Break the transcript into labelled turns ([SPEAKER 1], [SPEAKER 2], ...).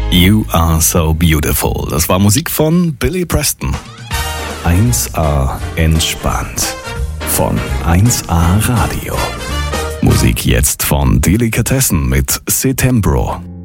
[SPEAKER 1] You Are So Beautiful. Das war Musik von Billy Preston. 1A entspannt. Von 1A Radio. Musik jetzt von Delikatessen mit Setembro.